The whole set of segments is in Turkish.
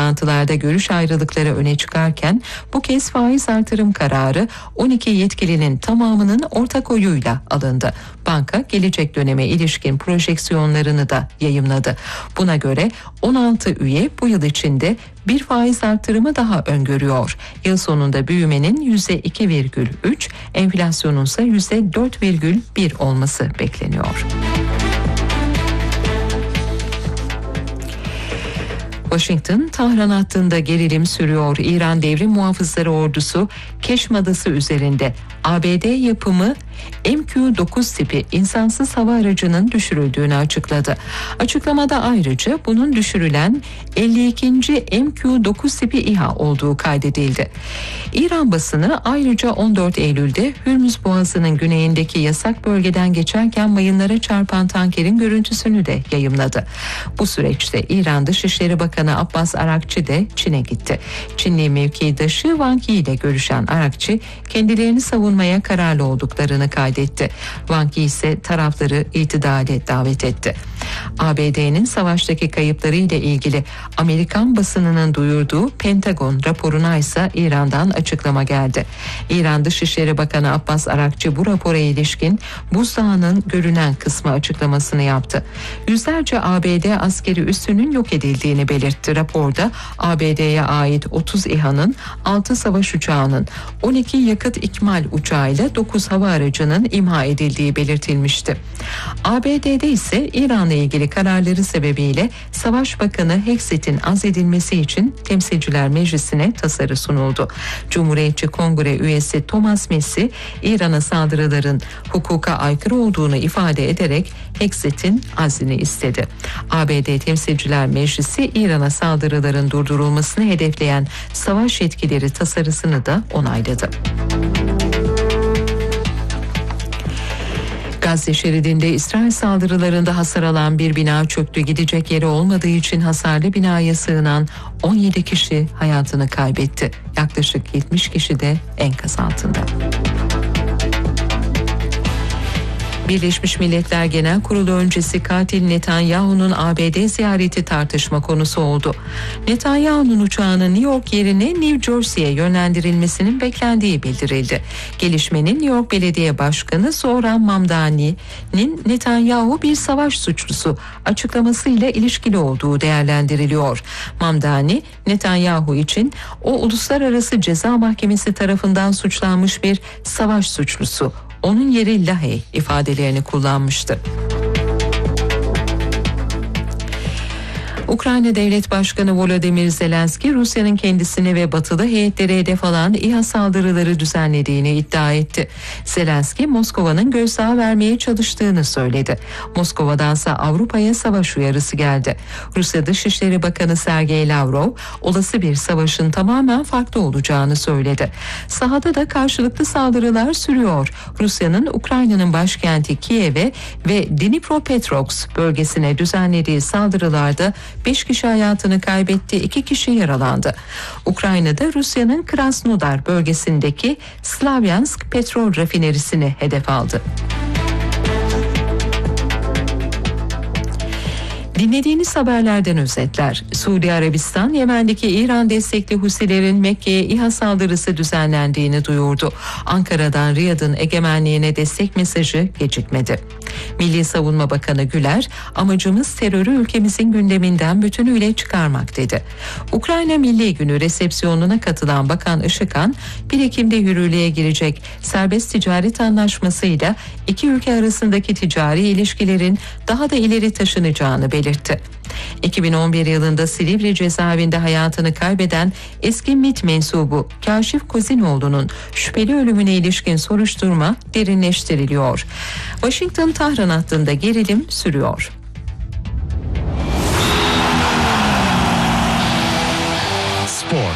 toplantılarda görüş ayrılıkları öne çıkarken bu kez faiz artırım kararı 12 yetkilinin tamamının ortak oyuyla alındı. Banka gelecek döneme ilişkin projeksiyonlarını da yayımladı. Buna göre 16 üye bu yıl içinde bir faiz artırımı daha öngörüyor. Yıl sonunda büyümenin %2,3, enflasyonun ise %4,1 olması bekleniyor. Washington-Tahran hattında gerilim sürüyor. İran Devrim Muhafızları Ordusu Keşm Adası üzerinde ABD yapımı MQ-9 tipi insansız hava aracının düşürüldüğünü açıkladı. Açıklamada ayrıca bunun düşürülen 52. MQ-9 tipi İHA olduğu kaydedildi. İran basını ayrıca 14 Eylül'de Hürmüz Boğazı'nın güneyindeki yasak bölgeden geçerken mayınlara çarpan tankerin görüntüsünü de yayımladı. Bu süreçte İran Dışişleri Bakanı Abbas Arakçı de Çin'e gitti. Çinli mevkidaşı Wang Yi ile görüşen Arakçı kendilerini savunmaya kararlı olduklarını kaydetti. Wang Yi ise tarafları itidale davet etti. ABD'nin savaştaki kayıpları ile ilgili Amerikan basınının duyurduğu Pentagon raporuna ise İran'dan açıklama geldi. İran Dışişleri Bakanı Abbas Arakçı bu rapora ilişkin buzdağının görünen kısmı açıklamasını yaptı. Yüzlerce ABD askeri üssünün yok edildiğini belirtti. Raporda ABD'ye ait 30 İHA'nın, 6 savaş uçağının, 12 yakıt ikmal uçağıyla 9 hava aracının imha edildiği belirtilmişti. ABD'de ise İran'la ilgili kararları sebebiyle Savaş Bakanı Hexet'in azledilmesi için Temsilciler Meclisi'ne tasarı sunuldu. Cumhuriyetçi Kongre üyesi Thomas Massie, İran'a saldırıların hukuka aykırı olduğunu ifade ederek Hexet'in azlini istedi. ABD Temsilciler Meclisi İran'a saldırıların durdurulmasını hedefleyen savaş yetkileri tasarısını da onayladı. Gazze şeridinde İsrail saldırılarında hasar alan bir bina çöktü. Gidecek yeri olmadığı için hasarlı binaya sığınan 17 kişi hayatını kaybetti. Yaklaşık 70 kişi de enkaz altında. Birleşmiş Milletler Genel Kurulu öncesi katil Netanyahu'nun ABD ziyareti tartışma konusu oldu. Netanyahu'nun uçağının New York yerine New Jersey'ye yönlendirilmesinin beklendiği bildirildi. Gelişmenin New York Belediye Başkanı Zohran Mamdani'nin Netanyahu bir savaş suçlusu açıklamasıyla ilişkili olduğu değerlendiriliyor. Mamdani, Netanyahu için o Uluslararası Ceza Mahkemesi tarafından suçlanmış bir savaş suçlusu, onun yeri Lahey ifadelerini kullanmıştı. Ukrayna Devlet Başkanı Volodymyr Zelenski, Rusya'nın kendisini ve batılı heyetleri hedef alan İHA saldırıları düzenlediğini iddia etti. Zelenski, Moskova'nın gözdağı vermeye çalıştığını söyledi. Moskova'dansa Avrupa'ya savaş uyarısı geldi. Rusya Dışişleri Bakanı Sergey Lavrov, olası bir savaşın tamamen farklı olacağını söyledi. Sahada da karşılıklı saldırılar sürüyor. Rusya'nın Ukrayna'nın başkenti Kiev'e ve Dnipropetrovsk bölgesine düzenlediği saldırılarda 5 kişi hayatını kaybetti, 2 kişi yaralandı. Ukrayna'da Rusya'nın Krasnodar bölgesindeki Slavyansk petrol rafinerisini hedef aldı. Dinlediğiniz haberlerden özetler. Suudi Arabistan, Yemen'deki İran destekli Husilerin Mekke'ye İHA saldırısı düzenlendiğini duyurdu. Ankara'dan Riyad'ın egemenliğine destek mesajı gecikmedi. Milli Savunma Bakanı Güler, amacımız terörü ülkemizin gündeminden bütünüyle çıkarmak dedi. Ukrayna Milli Günü resepsiyonuna katılan Bakan Işıkhan, 1 Ekim'de yürürlüğe girecek serbest ticaret anlaşmasıyla iki ülke arasındaki ticari ilişkilerin daha da ileri taşınacağını belirtti. 2011 yılında Silivri cezaevinde hayatını kaybeden eski MİT mensubu Kaşif Kozinoğlu'nun şüpheli ölümüne ilişkin soruşturma derinleştiriliyor. Washington-Tahran hattında gerilim sürüyor. Spor.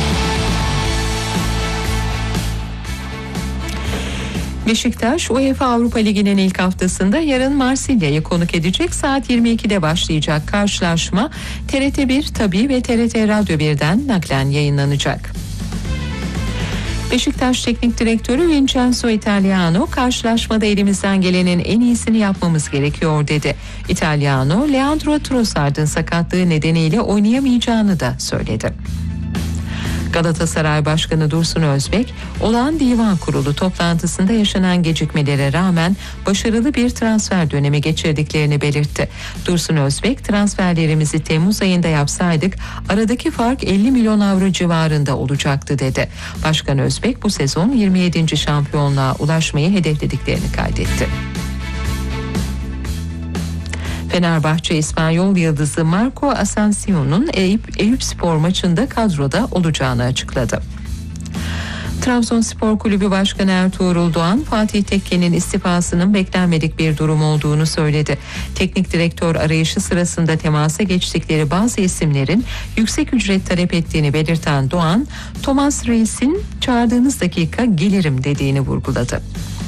Beşiktaş, UEFA Avrupa Ligi'nin ilk haftasında yarın Marsilya'yı konuk edecek. Saat 22'de başlayacak karşılaşma TRT1 Tabii ve TRT Radyo 1'den naklen yayınlanacak. Beşiktaş Teknik Direktörü Vincenzo Italiano, karşılaşmada elimizden gelenin en iyisini yapmamız gerekiyor dedi. Italiano, Leandro Trossard'ın sakatlığı nedeniyle oynayamayacağını da söyledi. Galatasaray Başkanı Dursun Özbek, olağan divan kurulu toplantısında yaşanan gecikmelere rağmen başarılı bir transfer dönemi geçirdiklerini belirtti. Dursun Özbek, transferlerimizi Temmuz ayında yapsaydık aradaki fark 50 milyon avro civarında olacaktı dedi. Başkan Özbek bu sezon 27. şampiyonluğa ulaşmayı hedeflediklerini kaydetti. Fenerbahçe İspanyol yıldızı Marco Asensio'nun Eyüpspor maçında kadroda olacağını açıkladı. Trabzonspor Kulübü Başkanı Ertuğrul Doğan, Fatih Tekke'nin istifasının beklenmedik bir durum olduğunu söyledi. Teknik direktör arayışı sırasında temasa geçtikleri bazı isimlerin yüksek ücret talep ettiğini belirten Doğan, Thomas Reis'in çağırdığınız dakika gelirim dediğini vurguladı.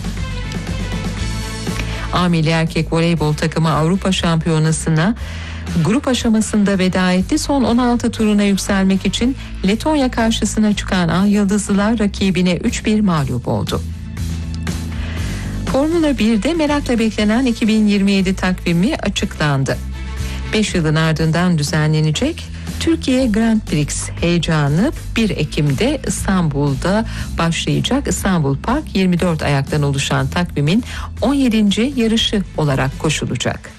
A milli erkek voleybol takımı Avrupa Şampiyonası'na grup aşamasında veda etti. Son 16 turuna yükselmek için Letonya karşısına çıkan A Yıldızlılar rakibine 3-1 mağlup oldu. Formula 1'de merakla beklenen 2027 takvimi açıklandı. 5 yılın ardından düzenlenecek Türkiye Grand Prix heyecanı 1 Ekim'de İstanbul'da başlayacak. İstanbul Park 24 ayaktan oluşan takvimin 17. yarışı olarak koşulacak.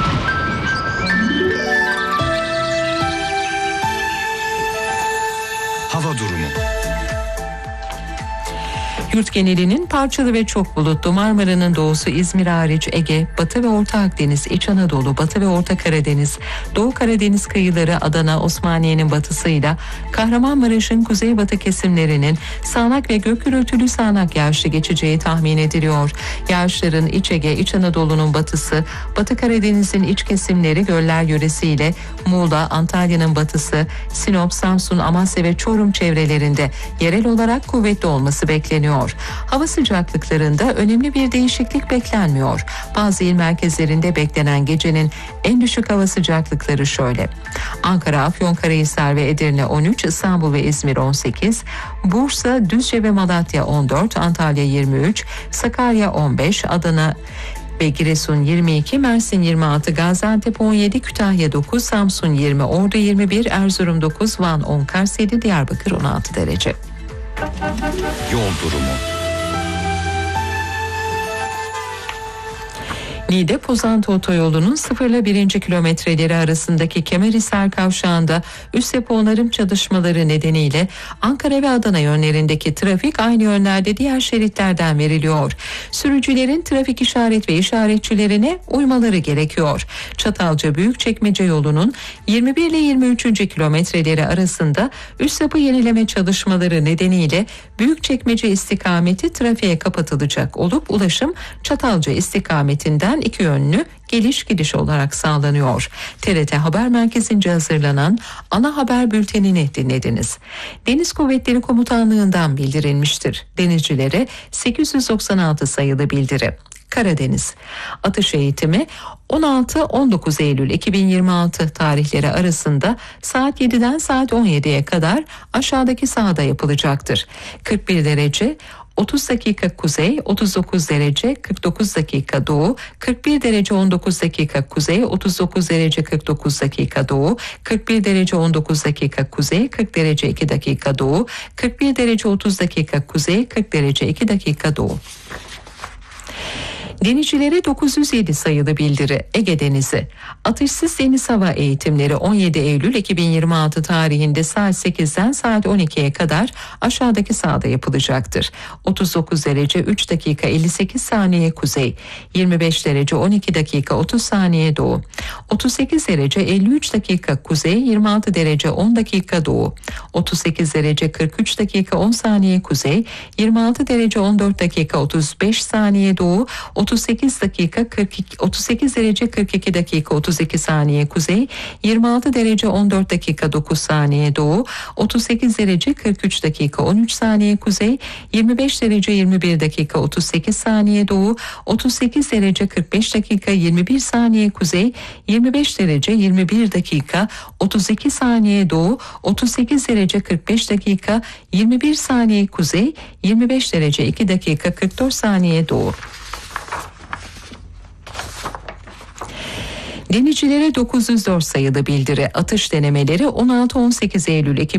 Hava durumu. Yurt genelinin parçalı ve çok bulutlu, Marmara'nın doğusu, İzmir hariç Ege, Batı ve Orta Akdeniz, İç Anadolu, Batı ve Orta Karadeniz, Doğu Karadeniz kıyıları, Adana, Osmaniye'nin batısıyla Kahramanmaraş'ın kuzeybatı kesimlerinin sağanak ve gök gürültülü sağanak yağışlı geçeceği tahmin ediliyor. Yağışların İç Ege, İç Anadolu'nun batısı, Batı Karadeniz'in iç kesimleri, göller yöresiyle Muğla, Antalya'nın batısı, Sinop, Samsun, Amasya ve Çorum çevrelerinde yerel olarak kuvvetli olması bekleniyor. Hava sıcaklıklarında önemli bir değişiklik beklenmiyor. Bazı il merkezlerinde beklenen gecenin en düşük hava sıcaklıkları şöyle: Ankara, Afyonkarahisar ve Edirne 13, İstanbul ve İzmir 18, Bursa, Düzce ve Malatya 14, Antalya 23, Sakarya 15, Adana ve Giresun 22, Mersin 26, Gaziantep 17, Kütahya 9, Samsun 20, Ordu 21, Erzurum 9, Van 10, Kars 7, Diyarbakır 16 derece. Yol durumu. Niğde Pozantı Otoyolu'nun 0 ile 1. kilometreleri arasındaki Kemerhisar kavşağında üst yapı onarım çalışmaları nedeniyle Ankara ve Adana yönlerindeki trafik aynı yönlerde diğer şeritlerden veriliyor. Sürücülerin trafik işaret ve işaretçilerine uymaları gerekiyor. Çatalca Büyükçekmece yolunun 21 ile 23. kilometreleri arasında üst yapı yenileme çalışmaları nedeniyle Büyükçekmece istikameti trafiğe kapatılacak olup ulaşım Çatalca istikametinden iki yönlü geliş gidiş olarak sağlanıyor. TRT Haber Merkezi'nce hazırlanan ana haber bültenini dinlediniz. Deniz Kuvvetleri Komutanlığı'ndan bildirilmiştir. Denizcilere 896 sayılı bildiri. Karadeniz. Atış eğitimi 16-19 Eylül 2026 tarihleri arasında saat 7'den saat 17'ye kadar aşağıdaki sahada yapılacaktır. 41 derece 30 dakika kuzey, 39 derece 49 dakika doğu, 41 derece 19 dakika kuzey, 39 derece 49 dakika doğu, 41 derece 19 dakika kuzey, 40 derece 2 dakika doğu, 41 derece 30 dakika kuzey, 40 derece 2 dakika doğu. Denizcilere 907 sayılı bildiri. Ege Denizi. Atışsız deniz hava eğitimleri 17 Eylül 2026 tarihinde saat 8'den saat 12'ye kadar aşağıdaki sahada yapılacaktır. 39 derece 3 dakika 58 saniye kuzey, 25 derece 12 dakika 30 saniye doğu, 38 derece 53 dakika kuzey, 26 derece 10 dakika doğu, 38 derece 43 dakika 10 saniye kuzey, 26 derece 14 dakika 35 saniye doğu, 38 derece 42 dakika 32 saniye kuzey, 26 derece 14 dakika 9 saniye doğu, 38 derece 43 dakika 13 saniye kuzey, 25 derece 21 dakika 38 saniye doğu, 38 derece 45 dakika 21 saniye kuzey, 25 derece 21 dakika 32 saniye doğu, 38 derece 45 dakika 21 saniye kuzey, 25 derece 2 dakika 44 saniye doğu. Denizcilere 904 sayılı bildiri, atış denemeleri 16-18 Eylül